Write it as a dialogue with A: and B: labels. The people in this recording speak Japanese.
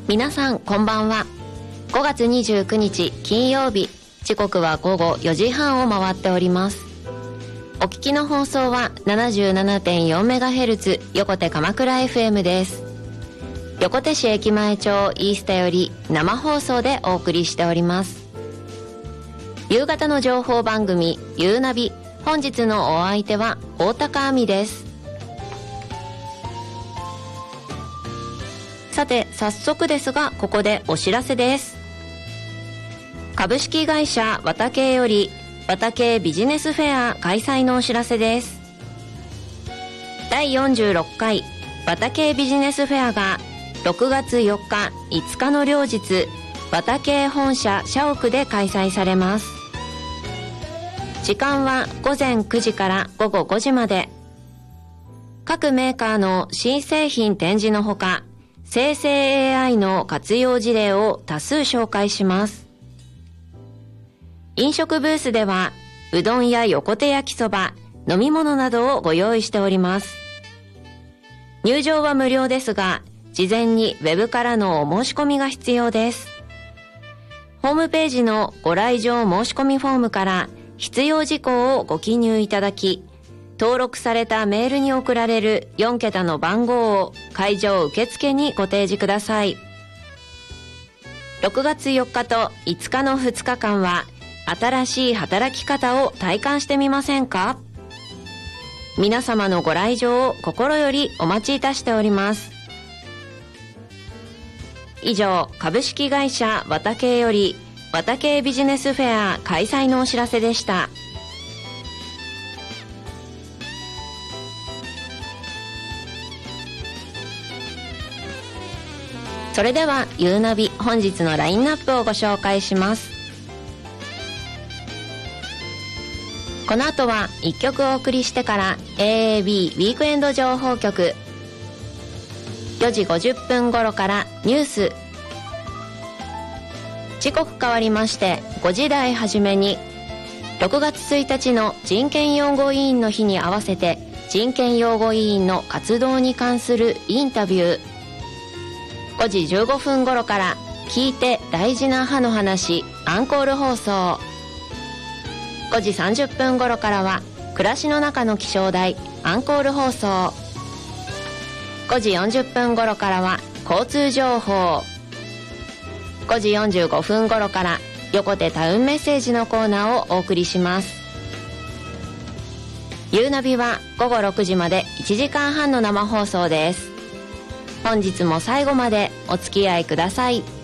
A: 皆さんこんばんは。5月29日金曜日、時刻は午後4時半を回っております。お聞きの放送は 77.4MHz 横手鎌倉 FM です。横手市駅前町イースタより生放送でお送りしております。夕方の情報番組ゆうナビ、本日のお相手は大高亜美です。さて早速ですが、ここでお知らせです。株式会社わたけいよりわたけいビジネスフェア開催のお知らせです。第46回わたけいビジネスフェアが6月4日5日の両日、わたけい本社社屋で開催されます。時間は午前9時から午後5時まで。各メーカーの新製品展示のほか、生成 AI の活用事例を多数紹介します。飲食ブースではうどんや横手焼きそば、飲み物などをご用意しております。入場は無料ですが、事前にウェブからのお申し込みが必要です。ホームページのご来場申し込みフォームから必要事項をご記入いただき、登録されたメールに送られる4桁の番号を会場受付にご提示ください。6月4日と5日の2日間は新しい働き方を体感してみませんか？皆様のご来場を心よりお待ちいたしております。以上、株式会社わたけいよりわたけいビジネスフェア開催のお知らせでした。それではゆうナビ、本日のラインナップをご紹介します。この後は1曲お送りしてから AAB ウィークエンド情報局、4時50分頃からニュース、時刻変わりまして5時台初めに6月1日の人権擁護委員の日に合わせて人権擁護委員の活動に関するインタビュー、5時15分頃から聞いて大事な歯の話アンコール放送、5時30分頃からは暮らしの中の気象台アンコール放送、5時40分頃からは交通情報、5時45分頃から横手タウンメッセージのコーナーをお送りします。ゆうナビは午後6時まで1時間半の生放送です。本日も最後までお付き合いください。